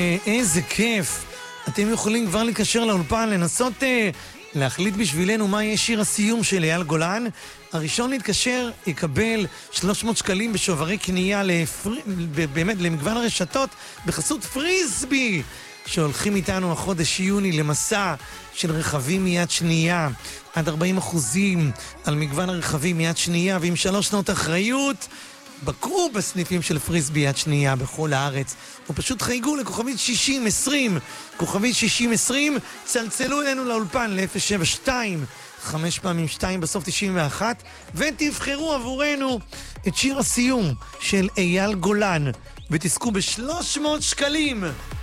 איזה כיף. אתם יכולים כבר לקשר לאולפן, לנסות להחליט בשבילנו מה יהיה שיר הסיום של אייל גולן. הראשון להתקשר יקבל 300 שקלים בשוברי קנייה באמת למגוון הרשתות בחסות פריסבי, שהולכים איתנו החודש יוני למסע של רכבים מיד שנייה, עד 40% על מגוון הרכבים מיד שנייה, ועם 3 שנות אחריות. בקרו בסניפים של פריסבי יד שנייה בכל הארץ, או פשוט חייגו לכוכבית 6020, כוכבית 6020, צלצלו אלינו לאולפן ל-072 5 פעמים 2 בסוף 91, ותבחרו עבורנו את שיר הסיום של אייל גולן, ותזכו ב-300 שקלים